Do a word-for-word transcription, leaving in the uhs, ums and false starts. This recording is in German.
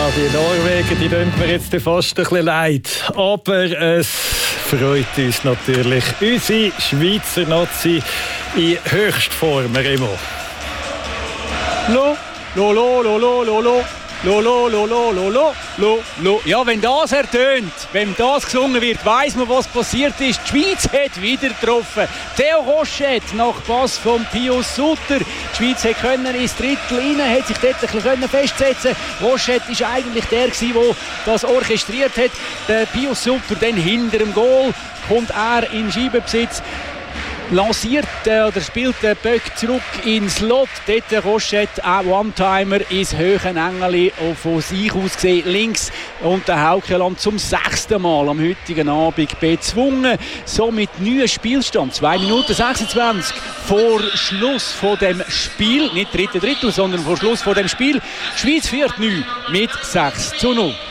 Ja, die Norweger, die tun mir jetzt fast ein bisschen leid. Aber es freut uns natürlich. Unsere Schweizer Nazi in Höchstform, Remo. Lo, lo, lo, lo, lo, lo, lo. Lo, lo, lo, lo, lo, lo, lo, lo. Ja, wenn das ertönt, wenn das gesungen wird, weiss man, was passiert ist. Die Schweiz hat wieder getroffen. Theo Rochette nach Pass von Pius Sutter. Die Schweiz hat können ins Drittel rein, hat sich dort ein bisschen festsetzen können. Rochette war eigentlich der, der das orchestriert hat. Der Pius Sutter dann hinter dem Goal kommt er in Scheibenbesitz. Lanciert äh, oder spielt den Böck zurück ins Lot. Dort Rochette, ein One-Timer ins höheren Engeli von sich aus gesehen, links. Und der Haukeland zum sechsten Mal am heutigen Abend bezwungen. Somit neuer Spielstand. zwei Minuten sechsundzwanzig vor Schluss von dem Spiel. Nicht dritte Drittel, sondern vor Schluss von dem Spiel. Die Schweiz führt neun mit sechs zu null.